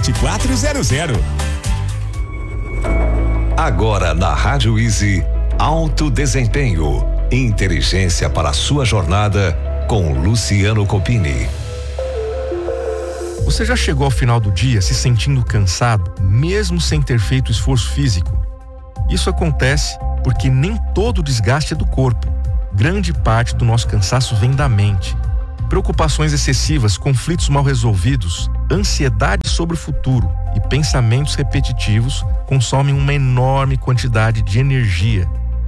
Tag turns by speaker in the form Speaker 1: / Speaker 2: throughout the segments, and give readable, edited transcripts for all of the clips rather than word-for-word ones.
Speaker 1: 7400.
Speaker 2: Agora na Rádio Easy, Alto Desempenho, inteligência para a sua jornada com Luciano Copini.
Speaker 3: Você já chegou ao final do dia se sentindo cansado, mesmo sem ter feito esforço físico? Isso acontece porque nem todo o desgaste é do corpo. Grande parte do nosso cansaço vem da mente. Preocupações excessivas, conflitos mal resolvidos, ansiedade sobre o futuro e pensamentos repetitivos consomem uma enorme quantidade de energia.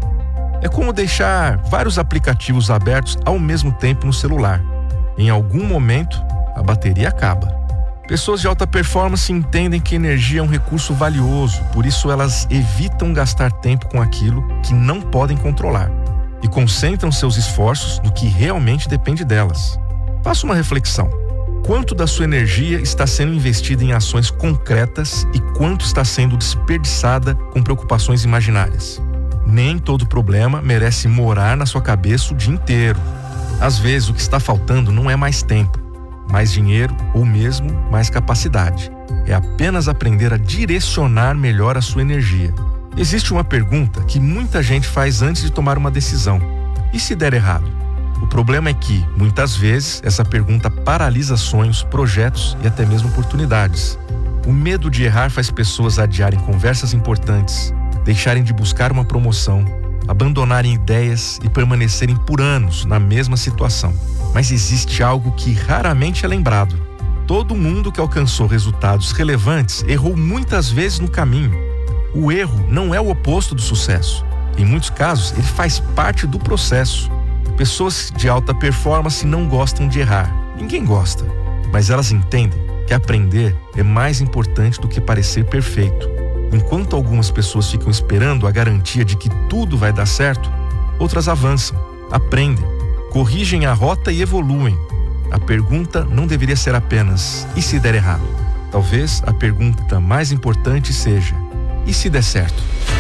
Speaker 3: É como deixar vários aplicativos abertos ao mesmo tempo no celular. Em algum momento, a bateria acaba. Pessoas de alta performance entendem que energia é um recurso valioso, por isso elas evitam gastar tempo com aquilo que não podem controlar e concentram seus esforços no que realmente depende delas. Faça uma reflexão. Quanto da sua energia está sendo investida em ações concretas e quanto está sendo desperdiçada com preocupações imaginárias? Nem todo problema merece morar na sua cabeça o dia inteiro. Às vezes, o que está faltando não é mais tempo, mais dinheiro ou mesmo mais capacidade. É apenas aprender a direcionar melhor a sua energia. Existe uma pergunta que muita gente faz antes de tomar uma decisão. E se der errado? O problema é que, muitas vezes, essa pergunta paralisa sonhos, projetos e até mesmo oportunidades. O medo de errar faz pessoas adiarem conversas importantes, deixarem de buscar uma promoção, abandonarem ideias e permanecerem por anos na mesma situação. Mas existe algo que raramente é lembrado. Todo mundo que alcançou resultados relevantes errou muitas vezes no caminho. O erro não é o oposto do sucesso. Em muitos casos, ele faz parte do processo. Pessoas de alta performance não gostam de errar. Ninguém gosta. Mas elas entendem que aprender é mais importante do que parecer perfeito. Enquanto algumas pessoas ficam esperando a garantia de que tudo vai dar certo, outras avançam, aprendem, corrigem a rota e evoluem. A pergunta não deveria ser apenas, e se der errado? Talvez a pergunta mais importante seja, e se der certo?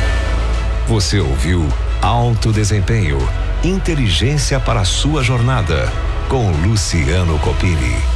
Speaker 2: Você ouviu Alto Desempenho, inteligência para a sua jornada, com Luciano Copini.